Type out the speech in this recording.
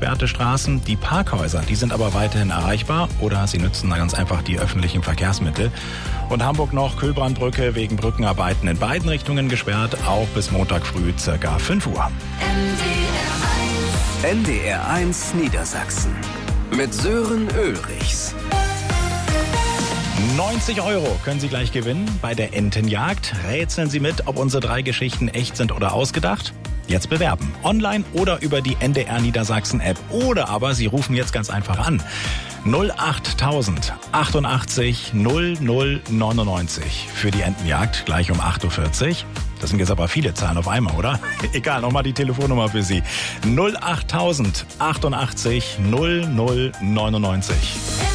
gesperrte Straßen. Die Parkhäuser, die sind aber weiterhin erreichbar oder Sie nutzen ganz einfach die öffentlichen Verkehrsmittel. Und Hamburg noch, Kühlbrandbrücke wegen Brückenarbeiten in beiden Richtungen gesperrt, auch bis Montag früh ca. 5 Uhr. NDR 1 Niedersachsen mit Sören Ulrichs. 90 € können Sie gleich gewinnen bei der Entenjagd. Rätseln Sie mit, ob unsere 3 Geschichten echt sind oder ausgedacht? Jetzt bewerben. Online oder über die NDR Niedersachsen App. Oder aber Sie rufen jetzt ganz einfach an. 08000 88 00 99 für die Entenjagd gleich um 8.40 Uhr. Das sind jetzt aber viele Zahlen auf einmal, oder? Egal, nochmal die Telefonnummer für Sie. 08000 88 00 99.